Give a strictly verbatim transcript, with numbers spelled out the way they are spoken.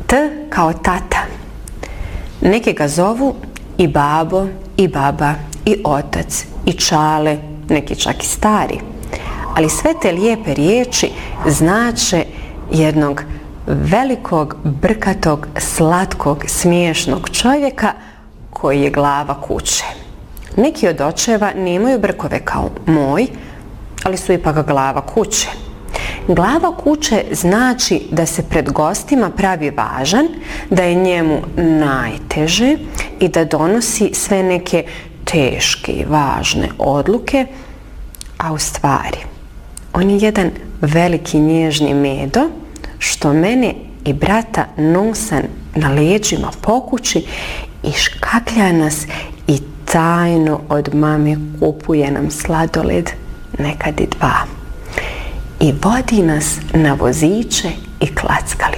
T kao tata. Neki ga zovu i babo, i baba, i otac, i čale, neki čak i stari. Ali sve te lijepe riječi znače jednog velikog, brkatog, slatkog, smiješnog čovjeka koji je glava kuće. Neki od očeva nemaju brkove kao moj, ali su ipak glava kuće. Glava kuće znači da se pred gostima pravi važan, da je njemu najteže i da donosi sve neke teške i važne odluke, a u stvari on je jedan veliki nježni medo što mene i brata nosan na leđima po kući i škaklja nas i tajno od mame kupuje nam sladoled, nekad i dva. I vodi nas na voziće i klackalice.